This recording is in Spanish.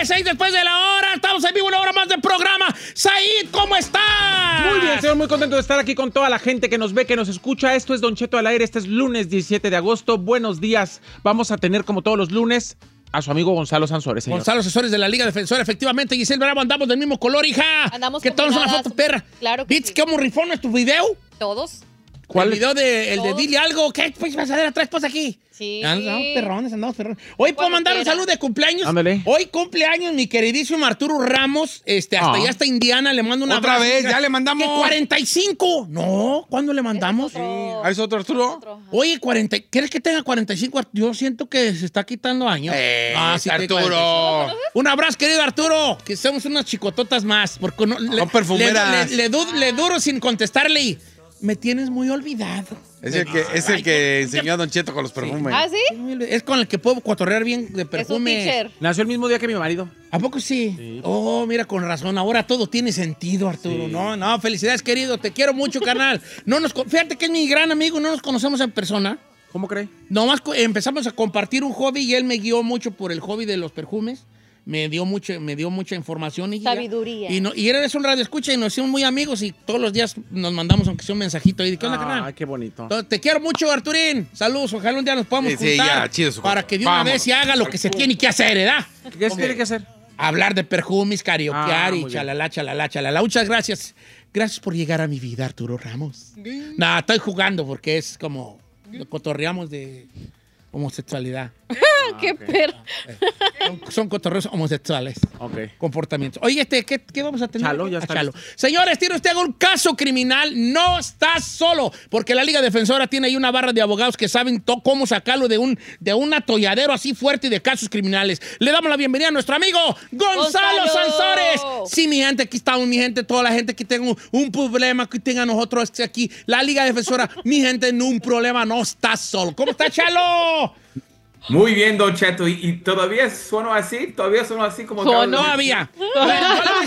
6 después de la hora. Estamos en vivo una hora más del programa. Said, ¿cómo estás? Muy bien, señor, muy contento de estar aquí con toda la gente que nos ve, que nos escucha. Esto es Don Cheto al aire, este es lunes 17 de agosto. Buenos días. Vamos a tener, como todos los lunes, a su amigo Gonzalo Sansores, señor. Gonzalo Sansores de la Liga Defensora, efectivamente. Giselle Bravo, andamos del mismo color, hija. Andamos que tomas una foto, perra. Claro que ¿Viste sí. cómo rifón es tu video? ¿Todos? ¿Cuál? El video de Todos. Dile Algo. ¿Qué pues, vas a ver atrás, pues, aquí? Sí. Andamos perrones. Hoy puedo Cuando mandar un quiera. saludo de cumpleaños. Ándale. Hoy cumpleaños mi queridísimo Arturo Ramos. Hasta allá hasta Indiana. Le mando una Otra vez, ya le mandamos. ¿Qué, 45? No, ¿cuándo le mandamos? ¿Ah, es otro Arturo? Otro. Oye, 40, ¿quieres que tenga 45? Yo siento que se está quitando años. Sí, tiene 45. Arturo. Un abrazo, querido Arturo. Que somos unas chicototas más. Porque no, Son perfumeras. le duro sin contestarle y me tienes muy olvidado. Es el que enseñó a Don Cheto con los perfumes. ¿Ah, sí? Es con el que puedo cotorrear bien de Es un perfume. teacher. Nació el mismo día que mi marido. ¿A poco sí? Oh, mira, con razón. Ahora todo tiene sentido, Arturo. Sí. No, felicidades, querido. Te quiero mucho, carnal. Fíjate que es mi gran amigo. No nos conocemos en persona. ¿Cómo cree? Nomás empezamos a compartir un hobby y él me guió mucho por el hobby de los perfumes. Me dio mucha información. Y Sabiduría. Y eres un radio escucha y nos hicimos muy amigos y todos los días nos mandamos, aunque sea un mensajito ahí. ¿Qué onda, carnal? Ay, qué bonito. Entonces, te quiero mucho, Arturín. Saludos. Ojalá un día nos podamos Sí, juntar ya, chido su para compa. que de una Vámonos. vez se haga lo que se tiene que hacer, ¿verdad? ¿Qué se tiene que hacer? Hablar de perfumes, karaokear y muy bien. chalala. Muchas gracias. Gracias por llegar a mi vida, Arturo Ramos. No, estoy jugando porque es como... Cotorreamos de homosexualidad. ¡Qué perro! Son cotorreos homosexuales. Ok. Comportamientos. Oye, ¿qué vamos a tener? Chalo, ya A está Chalo. listo. Señores, tiene usted algún caso criminal, no está solo, porque la Liga Defensora tiene ahí una barra de abogados que saben cómo sacarlo de un atolladero así fuerte y de casos criminales. Le damos la bienvenida a nuestro amigo Gonzalo ¡Gonzalo! Sansores. Sí, mi gente, aquí estamos, mi gente, toda la gente que tenga un problema, que tenga nosotros aquí, la Liga Defensora, mi gente, en un problema no está solo. ¿Cómo está, Chalo? Muy bien, Don Cheto. ¿Y todavía sueno así? ¿Todavía sueno así como... No había.